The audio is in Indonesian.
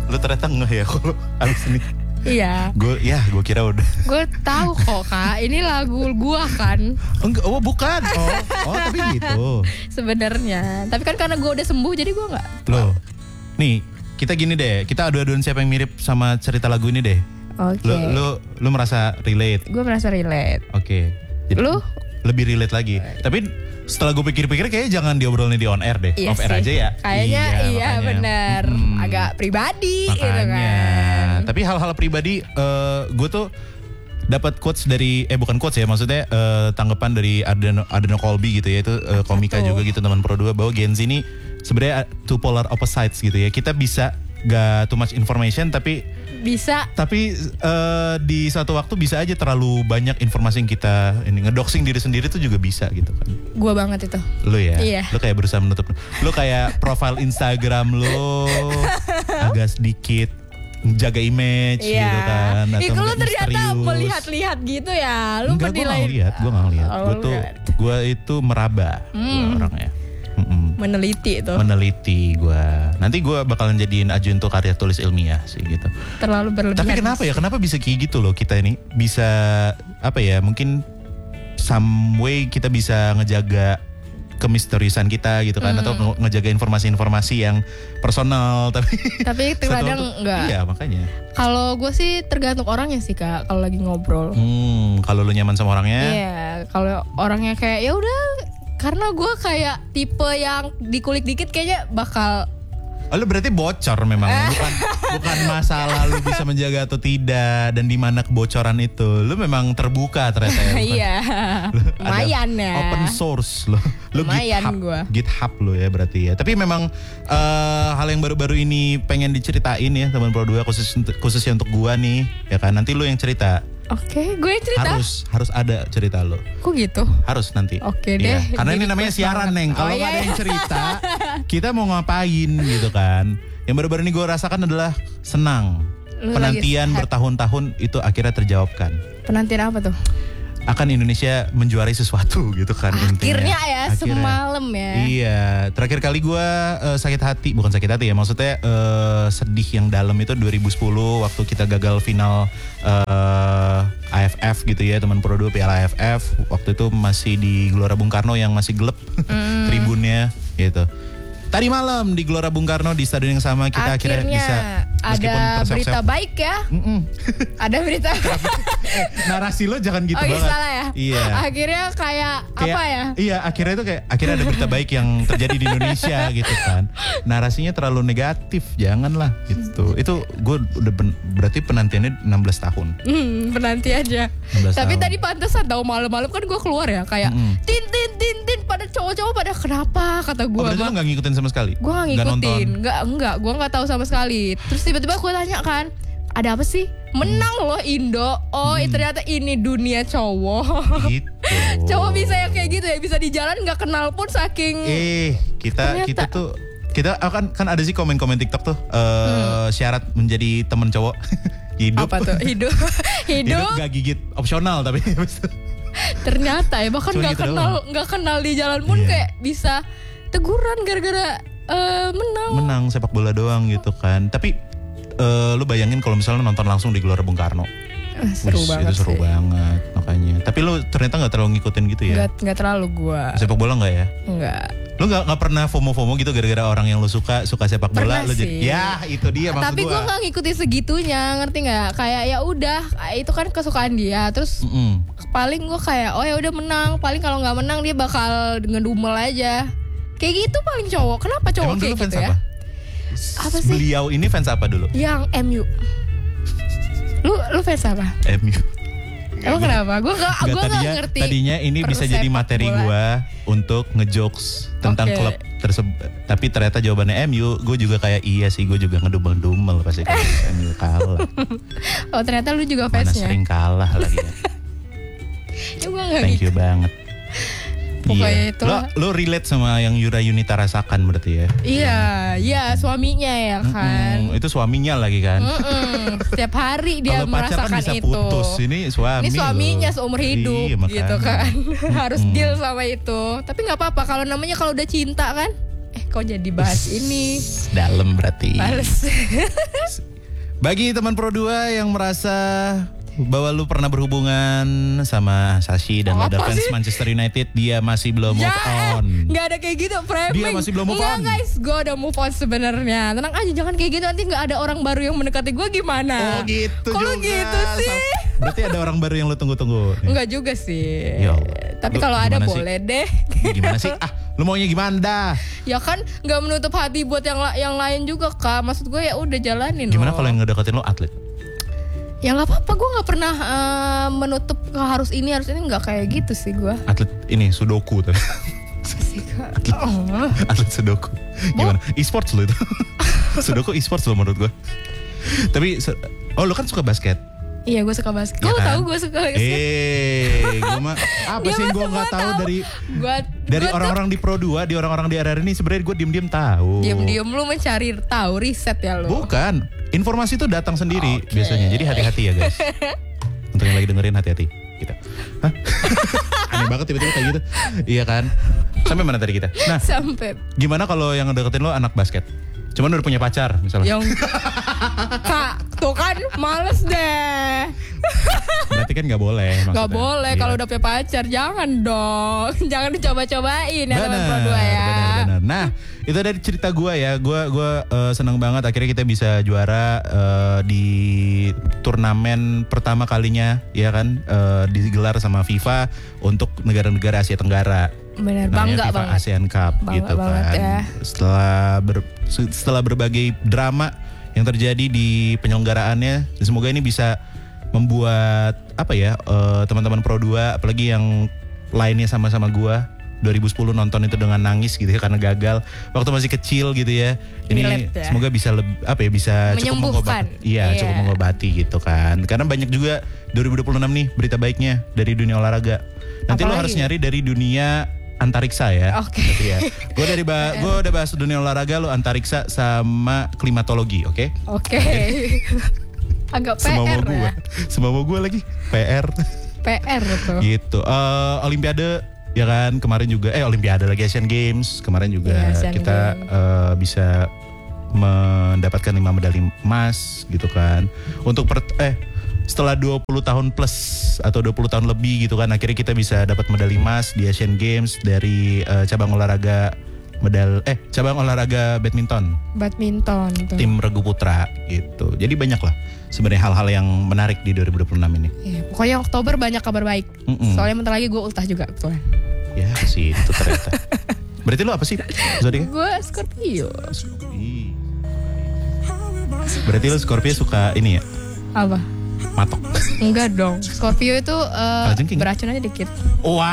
Lu ternyata ngeh ya kalau abis ini. Iya. Gue kira udah. Gue tahu kok Kak, ini lagu gue kan. Enggak, bukan. Tapi gitu. Sebenarnya, tapi kan karena gue udah sembuh jadi gue nggak. Loh, nih kita gini deh, kita adu-aduan siapa yang mirip sama cerita lagu ini deh. Oke. Lu merasa relate? Gue merasa relate. Oke. Jadi Lu? Lebih relate lagi. Tapi setelah gue pikir-pikir kayaknya jangan diobrolin di on air deh. Iya Off air sih. aja ya. Kayaknya iya makanya. benar. Agak pribadi gitu kan. Tapi hal-hal pribadi gue tuh dapat quotes dari bukan quotes ya, maksudnya tanggapan dari Adeno Colby gitu ya, itu komika juga gitu, teman Pro 2, bahwa Gen Z ini sebenarnya two polar opposites gitu ya. Kita bisa gak too much information tapi di suatu waktu bisa aja terlalu banyak informasi yang kita ngedoxing diri sendiri tuh juga bisa gitu kan. Gua banget itu. Lu ya? Iya. Lu kayak berusaha menutup. Lu kayak profile Instagram lu agak sedikit jaga image gitu kan. Ih, lu mungkin ternyata misterius. melihat-lihat gitu ya. Lu Enggak, gue gak ngeliat. Gue itu meraba orangnya. Meneliti itu. Meneliti gue. Nanti gue bakalan jadiin ajuin untuk karya tulis ilmiah sih gitu. Terlalu berlebihan. Tapi kenapa ya? Kenapa bisa kayak gitu loh kita ini? Bisa apa ya? Mungkin some way kita bisa ngejaga kemisteriusan kita gitu kan, atau ngejaga informasi-informasi yang personal tapi kadang enggak. Iya, makanya. Kalau gue sih tergantung orangnya sih Kak, kalau lagi ngobrol. Kalau lu nyaman sama orangnya? Iya, kalau orangnya kayak ya udah, karena gue kayak tipe yang dikulik dikit kayaknya bakal. Oh, lu berarti bocor memang, bukan masalah lu bisa menjaga atau tidak dan di mana kebocoran itu. Lu memang terbuka ternyata ya. Iya. Lumayan ya. Open source lu lumayan GitHub lu ya berarti ya. Tapi memang hal yang baru-baru ini pengen diceritain ya teman Pro 2, khususnya untuk gua nih, ya kan. Nanti lu yang cerita. Oke, gue yang cerita. Harus ada cerita lo. Kok gitu? Harus nanti. Oke deh. Karena ini namanya siaran, Neng. Kalau nggak ada yang cerita, kita mau ngapain gitu kan? Yang baru-baru ini gue rasakan adalah senang. Penantian bertahun-tahun itu akhirnya terjawabkan. Penantian apa tuh? Akan Indonesia menjuarai sesuatu gitu kan. Akhirnya ya, semalam ya. Iya, terakhir kali gue bukan sakit hati ya, maksudnya sedih yang dalam itu 2010 waktu kita gagal final AFF gitu ya, teman Pro 2 Piala AFF. Waktu itu masih di Gelora Bung Karno yang masih gelap tribunnya gitu. Tadi malam di Gelora Bung Karno di stadion yang sama kita akhirnya bisa. Ada berita baik ya. Ada berita. Narasi lo jangan gitu banget. Salah ya. Iya. Akhirnya kayak apa ya? Iya, akhirnya itu akhirnya ada berita baik yang terjadi di Indonesia gitu kan. Narasinya terlalu negatif, janganlah gitu. Itu gue udah berarti penantiannya 16 tahun. Penanti aja. Tapi tadi pantesan tahu malam-malam kan gue keluar ya kayak tin pada cowok-cowok pada kenapa kata gue. Berarti lo gak ngikutin sama sekali? Gue gak ngikutin. Enggak, gue gak tahu sama sekali. Terus tiba-tiba gue tanya kan, ada apa sih? Menang loh Indo. Ternyata ini dunia cowok. Gitu. Cowok bisa yang kayak gitu ya, bisa di jalan gak kenal pun saking. Kita tuh kan ada sih komen-komen TikTok tuh syarat menjadi teman cowok. Hidup. Apa tuh? Hidup gak gigit, opsional tapi. Ternyata ya bahkan nggak kenal di jalan pun kayak bisa teguran gara-gara menang sepak bola doang gitu kan. Tapi lu bayangin kalau misalnya nonton langsung di Gelora Bung Karno. Seru banget itu seru sih. Banget makanya. Tapi lu ternyata nggak terlalu ngikutin gitu ya? Nggak terlalu gua. Sepak bola nggak ya? Nggak. Lu nggak pernah FOMO gitu gara-gara orang yang lu suka sepak bola? Pernah lu sih. jadi ya itu dia maksud tapi gue nggak ngikutin segitunya, ngerti nggak? Kayak ya udah itu kan kesukaan dia. Terus paling gue kayak ya udah menang. Paling kalau nggak menang dia bakal ngedumel aja. Kayak gitu paling cowok. Kenapa cowok emang kayak dulu gitu fans ya? Apa sih? Beliau ini fans apa dulu? Yang MU. Lu fans apa? MU. Emang kenapa? Gue gak ngerti. Tadinya ini bisa jadi materi gue untuk ngejokes tentang klub tersebut. Tapi ternyata jawabannya MU. Gue juga kayak iya sih, gue juga ngedumel-dumel pasti kalau MU kalah. Oh ternyata lu juga fansnya. Mana sering kalah lagi ya. Thank you banget. Pokoknya itu lo relate sama yang Yura Yunita rasakan berarti ya? Iya suaminya ya kan. Itu suaminya lagi kan. Setiap hari dia merasakan kan bisa itu. Putus. Ini suaminya seumur hidup gitu kan. Harus deal sama itu. Tapi nggak apa-apa kalau udah cinta kan. kok jadi bahas ini? Dalam berarti. Males. Bagi teman Pro 2 yang merasa bahwa lu pernah berhubungan sama Sashi dan lo ada fans Manchester United, dia masih belum move on. Gak ada kayak gitu, framing. Dia masih belum move on. Guys, gue udah move on sebenarnya. Tenang aja, jangan kayak gitu, nanti gak ada orang baru yang mendekati gue gimana. Oh gitu. Kalau gitu sih. Berarti ada orang baru yang lu tunggu-tunggu. Enggak juga sih. Yo. Tapi kalau ada boleh deh. Gimana sih? Lu maunya gimana dah? Ya kan gak menutup hati buat yang lain juga, Kak. Maksud gue ya udah jalanin. Gimana kalau yang ngedeketin lo atlet? Ya nggak apa-apa, gue nggak pernah menutup harus ini nggak kayak gitu sih gue. Atlet ini sudoku tuh. Atlet sudoku. Gimana? E-sports lo itu. Sudoku e-sports lo menurut gue. Tapi lo kan suka basket. Iya, gue suka basket. Ya Gue kan? tahu gue suka basket. Gue mah apa sih yang gue nggak tahu dari gua orang-orang di Pro 2, di orang-orang di RR ini sebenarnya gue diem-diem tahu. Diem-diem lu mencari tahu, riset ya lu. Bukan, informasi itu datang sendiri biasanya. Jadi hati-hati ya guys. Untuk yang lagi dengerin hati-hati. Gitu. Hah? Aneh banget tiba-tiba kayak gitu. Iya kan? Sampai mana tadi kita? Nah, sampai. Gimana kalau yang ngedeketin lo anak basket? Cuman udah punya pacar misalnya. Kak, tuh kan males deh. Berarti kan gak boleh maksudnya. Gak boleh, iya. Kalau udah punya pacar jangan dong. Jangan dicoba-cobain ya teman Pro 2 ya. Benar. Nah, itu dari cerita gue ya. Gue senang banget akhirnya kita bisa juara di turnamen pertama kalinya ya kan, digelar sama FIFA untuk negara-negara Asia Tenggara. Benar, FIFA bangga banget. ASEAN Cup Bangga gitu banget kan. Ya. Setelah berbagai drama yang terjadi di penyelenggaraannya, semoga ini bisa membuat teman-teman Pro 2 apalagi yang lainnya sama-sama gua 2010 nonton itu dengan nangis gitu ya karena gagal waktu masih kecil gitu ya. Ini ya. semoga bisa bisa cukup mengobati. Iya, cukup mengobati gitu kan. Karena banyak juga 2026 nih berita baiknya dari dunia olahraga. Nanti lo harus nyari dari dunia antariksa ya. Oke. Gitu ya. Gue udah bahas dunia olahraga, lo antariksa sama klimatologi, oke? Oke. Agak PR ya. Semua gue lagi PR. PR tuh. Gitu. Olimpiade ya kan kemarin juga. Olimpiade lagi Asian Games kemarin juga kita bisa mendapatkan 5 medali emas gitu kan. Untuk setelah 20 tahun plus atau 20 tahun lebih gitu kan akhirnya kita bisa dapat medali emas di Asian Games dari cabang olahraga badminton tuh. Tim Regu Putra gitu. Jadi banyak lah sebenarnya hal-hal yang menarik di 2026 ini. Ya, pokoknya Oktober banyak kabar baik. Soalnya bentar lagi gue ultah juga kebetulan. Ya sih itu ternyata. Berarti lo apa sih zodiaknya? Gue Scorpio. Berarti lo Scorpio suka ini ya? Apa? Matok. Enggak dong. Scorpio itu Kalajengking. beracun aja dikit. Wah.